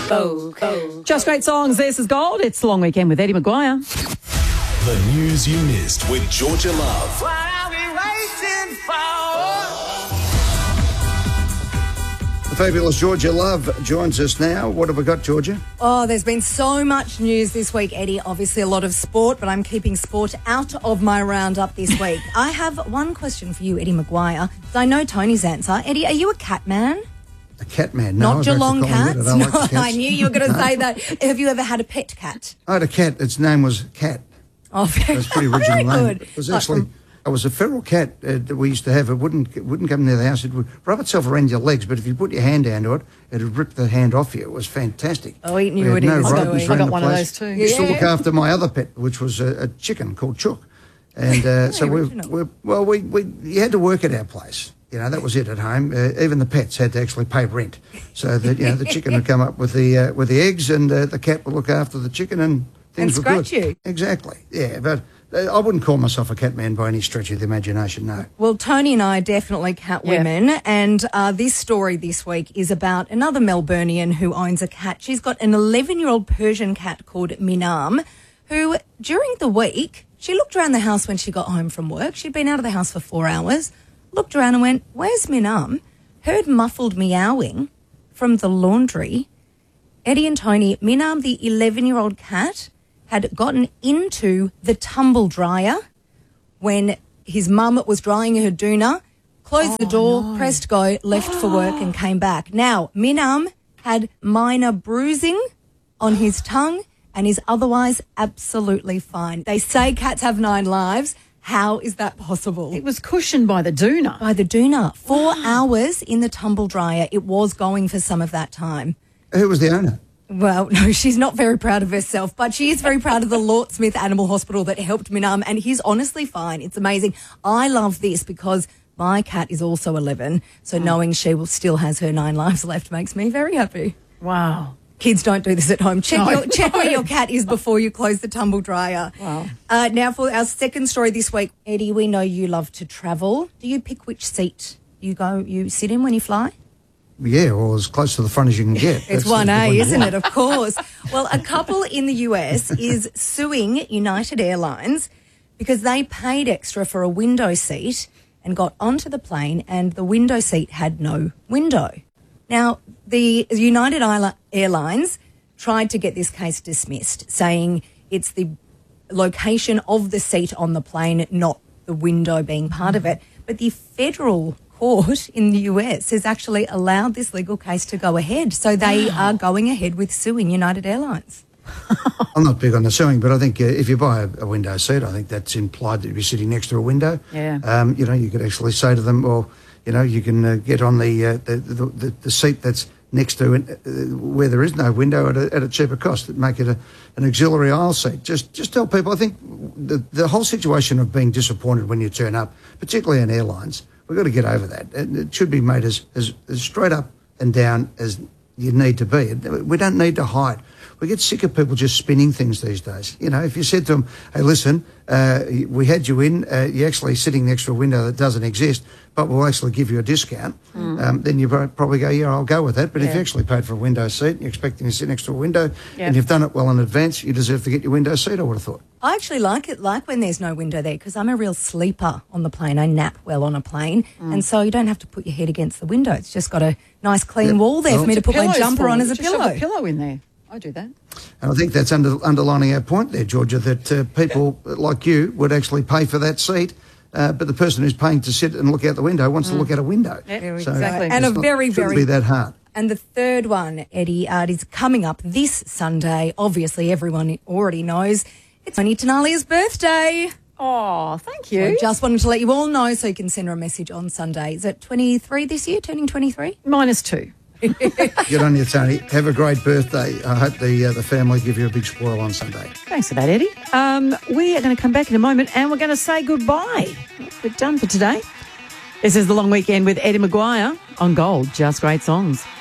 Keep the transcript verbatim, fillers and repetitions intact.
Go, go. Just great songs. This is Gold. It's the long weekend with Eddie Maguire. The news you missed with Georgia Love. What are we waiting for? The fabulous Georgia Love joins us now. What have we got, Georgia? Oh, there's been so much news this week, Eddie. Obviously a lot of sport, but I'm keeping sport out of my roundup this week. I have one question for you, Eddie Maguire. I know Tony's answer. Eddie, are you a cat man? A cat man? No, Not I've Geelong actually called cats? it. I don't No, like the cats. I knew you were going to say that. Have you ever had a pet cat? I had a cat. Its name was Cat. Oh, very, It was a pretty original very name. good. It was actually... It was a feral cat uh, that we used to have. It wouldn't it wouldn't come near the house. It would rub itself around your legs, but if you put your hand down to it, it would rip the hand off you. It was fantastic. Oh, he knew We it had no is, rodents Zoe. around I got the one of place. those too. Used to Yeah. look after my other pet, which was a, a chicken called Chook. And uh, so we, original. we well, we, we you had to work at our place. You know, that was it at home. Uh, even the pets had to actually pay rent. So that, you know, the chicken would come up with the uh, with the eggs, and uh, the cat would look after the chicken, and things And were good. scratch you. Exactly. Yeah, but uh, I wouldn't call myself a cat man by any stretch of the imagination. No. Well, Tony and I are definitely cat Yeah. women, and uh, this story this week is about another Melburnian who owns a cat. She's got an eleven-year-old Persian cat called Minam, who during the week, she looked around the house when she got home from work. She'd been out of the house for four hours, looked around and went, "Where's Minam?" Heard muffled meowing from the laundry. Eddie and Tony, Minam, the eleven-year-old cat, had gotten into the tumble dryer when his mum was drying her doona, closed the door, pressed go, left for work and came back. Now, Minam had minor bruising on his tongue and is otherwise absolutely fine. They say cats have nine lives. How is that possible? It was cushioned by the doona. By the doona. Four hours in the tumble dryer. It was going for some of that time. Who was the owner? Well, no, she's not very proud of herself, but she is very proud of the Lort Smith Animal Hospital that helped Minam, and he's honestly fine. It's amazing. I love this because my cat is also eleven, so knowing she will still has her nine lives left makes me very happy. Wow. Kids, don't do this at home. Check, No. your, check where your cat is before you close the tumble dryer. Wow. Uh, now, for our second story this week, Eddie, we know you love to travel. Do you pick which seat you go, you sit in when you fly? Yeah, or as close to the front as you can get. It's That's one the A, one you isn't want. it? Of course. Well, a couple in the U S is suing United Airlines because they paid extra for a window seat and got onto the plane and the window seat had no window. Now, the United Airlines tried to get this case dismissed, saying it's the location of the seat on the plane, not the window being part of it. But the federal court in the U S has actually allowed this legal case to go ahead. So they are going ahead with suing United Airlines. I'm not big on the suing, but I think uh, if you buy a, a window seat, I think that's implied that you're sitting next to a window. Yeah. Um, you know, you could actually say to them, well, you know, you can uh, get on the, uh, the, the, the the seat that's next to uh, where there is no window at a, at a cheaper cost, make it a, an auxiliary aisle seat. Just just tell people, I think the, the whole situation of being disappointed when you turn up, particularly in airlines, we've got to get over that. It, it should be made as, as, as straight up and down as you need to be. We don't need to hide. We get sick of people just spinning things these days. You know, if you said to them, hey, listen, uh, we had you in, uh, you're actually sitting next to a window that doesn't exist, but we'll actually give you a discount, mm. um, then you probably go, yeah, I'll go with that. But yeah. if you actually paid for a window seat and you're expecting to sit next to a window yeah. and you've done it well in advance, you deserve to get your window seat, I would have thought. I actually like it, like when there's no window there, because I'm a real sleeper on the plane. I nap well on a plane, mm. and so you don't have to put your head against the window. It's just got a nice clean yep. wall there well, for me to put my jumper for. on as a just pillow. Have a pillow in there. I do that. And I think that's under, underlining our point there, Georgia, that uh, people like you would actually pay for that seat, uh, but the person who's paying to sit and look out the window wants mm. to look out a window. Yep, so exactly. And a not, very, shouldn't very... be that hard. And the third one, Eddie, uh, is coming up this Sunday. Obviously, everyone already knows it's Tony Tenalia's birthday. Oh, thank you. I just wanted to let you all know so you can send her a message on Sunday. Is it twenty-three this year, turning twenty-three? Minus two. Good on you, Tony. Have a great birthday. I hope the uh, the family give you a big spoil on Sunday. Thanks for that, Eddie. Um, we are going to come back in a moment and we're going to say goodbye. We're done for today. This is The Long Weekend with Eddie Maguire on Gold. Just great songs.